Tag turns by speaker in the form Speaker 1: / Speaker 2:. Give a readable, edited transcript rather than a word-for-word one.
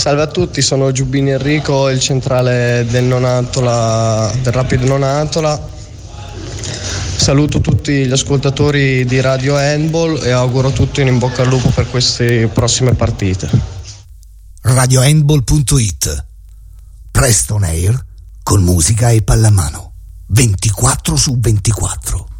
Speaker 1: Salve a tutti, sono Giubbini Enrico, il centrale del Rapido Nonantola. Saluto tutti gli ascoltatori di Radio Handball e auguro a tutti un in bocca al lupo per queste prossime partite.
Speaker 2: RadioHandball.it. Presto on air con musica e pallamano 24/24.